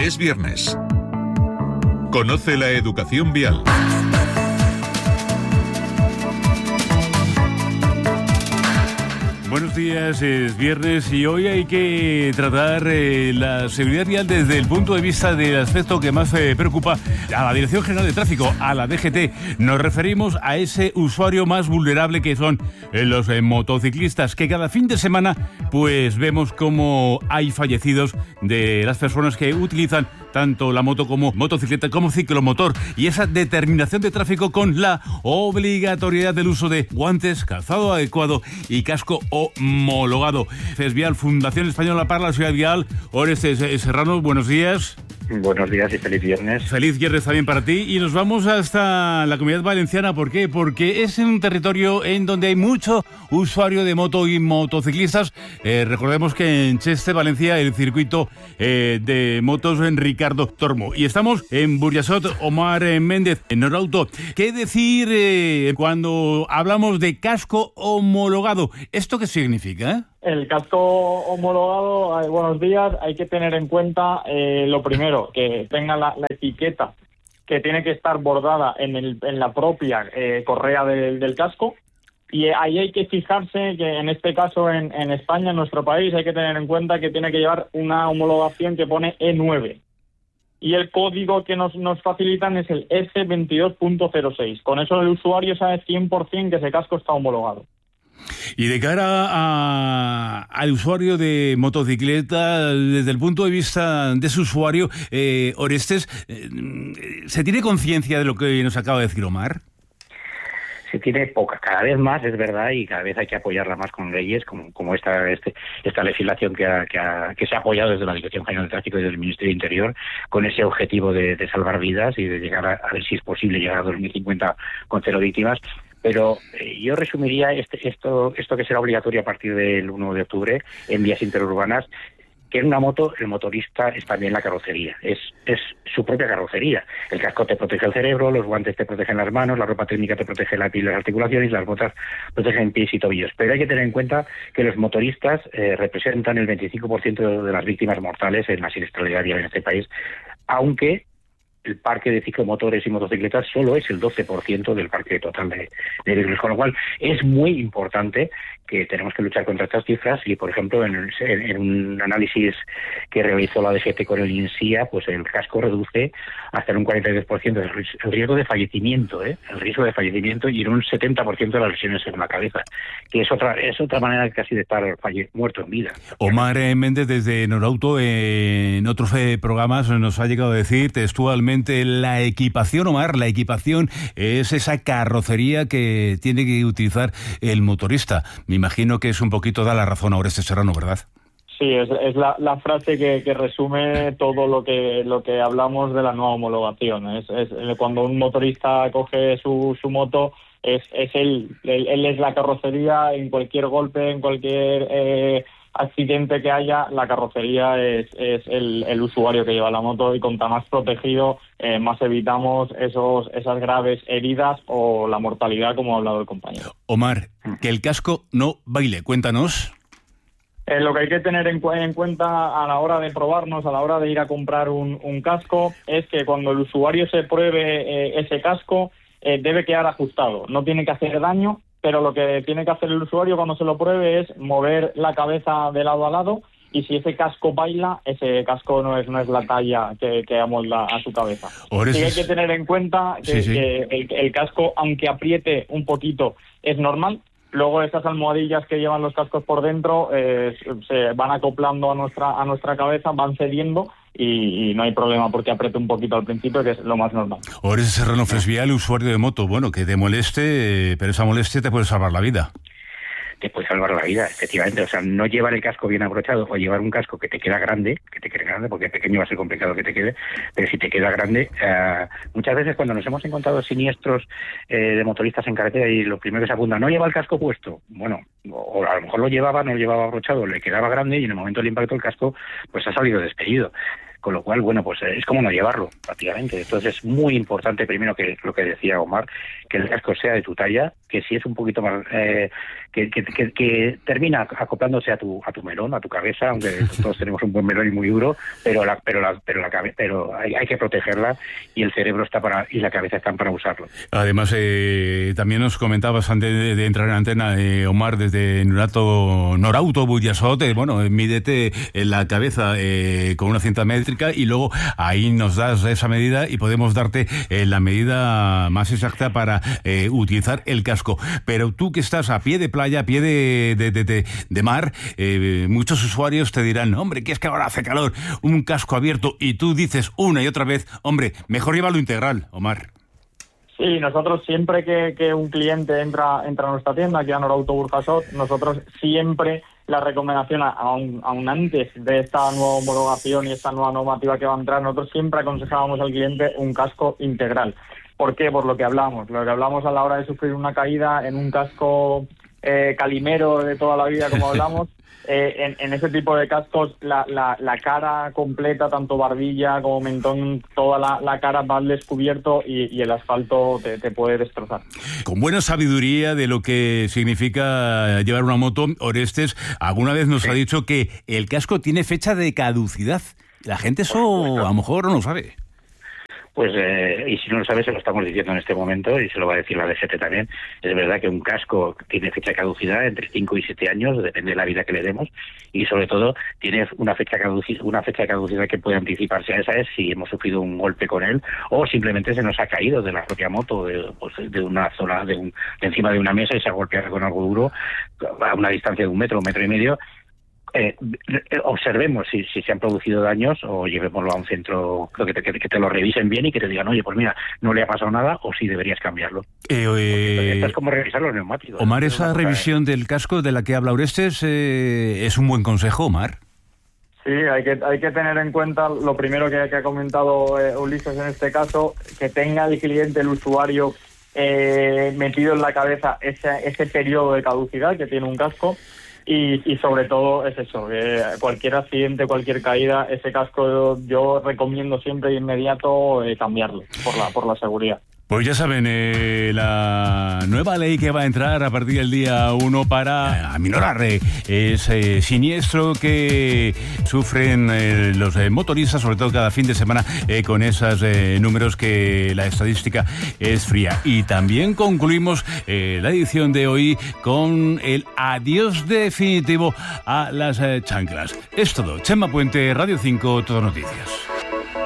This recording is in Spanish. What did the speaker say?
Es viernes. Conoce la educación vial. Buenos días, es viernes y hoy hay que tratar la seguridad vial desde el punto de vista del aspecto que más preocupa a la Dirección General de Tráfico, a la DGT. Nos referimos a ese usuario más vulnerable que son los motociclistas, que cada fin de semana pues vemos cómo hay fallecidos de las personas que utilizan tanto la moto como motocicleta como ciclomotor, y esa determinación de tráfico con la obligatoriedad del uso de guantes, calzado adecuado y casco homologado. FESVIAL, Fundación Española para la Seguridad Vial. Orestes Serrano, buenos días. Buenos días y feliz viernes. Feliz viernes también para ti. Y nos vamos hasta la Comunidad Valenciana. ¿Por qué? Porque es un territorio en donde hay mucho usuario de moto y motociclistas. Recordemos que en Cheste, Valencia, el circuito de motos en Ricardo Tormo. Y estamos en Burjasot. Omar Méndez, en Norauto. ¿Qué decir cuando hablamos de casco homologado? ¿Esto qué significa? El casco homologado, buenos días, hay que tener en cuenta lo primero, que tenga la etiqueta que tiene que estar bordada en la propia correa del casco, y ahí hay que fijarse que en este caso en España, en nuestro país, hay que tener en cuenta que tiene que llevar una homologación que pone E9. Y el código que nos facilitan es el S22.06. Con eso el usuario sabe 100% que ese casco está homologado. Y de cara al usuario de motocicleta, desde el punto de vista de su usuario, Orestes, ¿se tiene conciencia de lo que nos acaba de decir Omar? Se tiene poca, cada vez más, es verdad, y cada vez hay que apoyarla más con leyes como esta legislación que se ha apoyado desde la Dirección General de Tráfico y desde el Ministerio de Interior, con ese objetivo de salvar vidas y de llegar a ver si es posible llegar a 2050 con 0 víctimas. Pero yo resumiría esto que será obligatorio a partir del 1 de octubre en vías interurbanas, que en una moto el motorista es también la carrocería, es su propia carrocería. El casco te protege el cerebro, los guantes te protegen las manos, la ropa técnica te protege la piel y las articulaciones, las botas protegen pies y tobillos. Pero hay que tener en cuenta que los motoristas representan el 25% de las víctimas mortales en la siniestralidad vial en este país, aunque el parque de ciclomotores y motocicletas solo es el 12% del parque total de vehículos, con lo cual es muy importante que tenemos que luchar contra estas cifras. Y, por ejemplo, en un análisis que realizó la DGT con el INSIA, pues el casco reduce hasta en un 42% el riesgo de fallecimiento, el riesgo de fallecimiento, y en un 70% de las lesiones en la cabeza, que es otra manera casi de estar muerto en vida. Omar Méndez, desde Norauto, en otros programas nos ha llegado a decir textualmente: la equipación, Omar, la equipación es esa carrocería que tiene que utilizar el motorista. Me imagino que es un poquito da la razón a Orestes Serrano, ¿verdad? Sí, es la frase que resume todo lo que hablamos de la nueva homologación. Es cuando un motorista coge su moto, él es la carrocería. En cualquier golpe, en cualquier accidente que haya, la carrocería es el usuario que lleva la moto, y cuanto más protegido, más evitamos esas graves heridas o la mortalidad, como ha hablado el compañero. Omar, que el casco no baile, cuéntanos. Lo que hay que tener en cuenta a la hora de probarnos, a la hora de ir a comprar un casco, es que cuando el usuario se pruebe ese casco, debe quedar ajustado, no tiene que hacer daño. Pero lo que tiene que hacer el usuario cuando se lo pruebe es mover la cabeza de lado a lado, y si ese casco baila, ese casco no es la talla que amolda a su cabeza. Sí, hay que tener en cuenta que el casco, aunque apriete un poquito, es normal. Luego esas almohadillas que llevan los cascos por dentro se van acoplando a nuestra cabeza, van cediendo, y no hay problema porque apriete un poquito al principio, que es lo más normal. Orestes Serrano, FESVIAL, usuario de moto. Bueno, que te moleste, pero esa molestia te puede salvar la vida. Te puede salvar la vida, efectivamente. O sea, no llevar el casco bien abrochado o llevar un casco que te queda grande, porque pequeño va a ser complicado que te quede, pero si te queda grande, muchas veces cuando nos hemos encontrado siniestros de motoristas en carretera, y lo primero que se apunta, no lleva el casco puesto, bueno, o a lo mejor no lo llevaba abrochado, le quedaba grande, y en el momento del impacto el casco pues ha salido despedido. Con lo cual, bueno, pues es como no llevarlo, prácticamente. Entonces es muy importante, primero, que lo que decía Omar, que el casco sea de tu talla, que si es un poquito más que termina acoplándose a tu melón, a tu cabeza, aunque todos tenemos un buen melón y muy duro, pero hay que protegerla, y el cerebro y la cabeza están para usarlo. Además, también nos comentabas antes de entrar en antena, Omar, desde Norauto Burjasot, mídete la cabeza con una cinta métrica y luego ahí nos das esa medida y podemos darte la medida más exacta para utilizar el casco. Pero tú que estás a pie de playa, a pie de mar, muchos usuarios te dirán, hombre, que es que ahora hace calor, un casco abierto, y tú dices una y otra vez, hombre, mejor llévalo integral, Omar. Sí, nosotros siempre que un cliente entra a nuestra tienda, aquí a Norauto Burjasot, nosotros siempre la recomendación, aún antes de esta nueva homologación y esta nueva normativa que va a entrar, nosotros siempre aconsejábamos al cliente un casco integral. ¿Por qué? Por lo que hablamos a la hora de sufrir una caída en un casco calimero de toda la vida, como hablamos. En ese tipo de cascos la cara completa, tanto barbilla como mentón, toda la cara va al descubierto y el asfalto te puede destrozar. Con buena sabiduría de lo que significa llevar una moto, Orestes alguna vez nos ha dicho que el casco tiene fecha de caducidad. La gente eso a lo mejor no lo sabe. Pues, y si no lo sabe, se lo estamos diciendo en este momento, y se lo va a decir la DGT también. Es verdad que un casco tiene fecha de caducidad entre 5 y 7 años, depende de la vida que le demos, y sobre todo tiene una fecha de caducidad que puede anticiparse a esa, es si hemos sufrido un golpe con él, o simplemente se nos ha caído de la propia moto, de una zona, de encima de una mesa, y se ha golpeado con algo duro a una distancia de 1 metro, 1,5 metros. Observemos si se han producido daños, o llevémoslo a un centro que te lo revisen bien y que te digan, oye, pues mira, no le ha pasado nada, o si deberías cambiarlo. Esto es como revisar los neumáticos. Omar, esa revisión del casco de la que habla Orestes es un buen consejo, Omar. Sí, hay que tener en cuenta lo primero que ha comentado Ulises en este caso, que tenga el cliente, el usuario, metido en la cabeza ese periodo de caducidad que tiene un casco. Y sobre todo es eso, que cualquier accidente, cualquier caída, ese casco yo recomiendo siempre de inmediato cambiarlo por la seguridad. Pues ya saben, la nueva ley que va a entrar a partir del día 1 para aminorar ese siniestro que sufren los motoristas, sobre todo cada fin de semana, con esos números que la estadística es fría. Y también concluimos la edición de hoy con el adiós definitivo a las chanclas. Es todo. Chema Puente, Radio 5, Todo Noticias.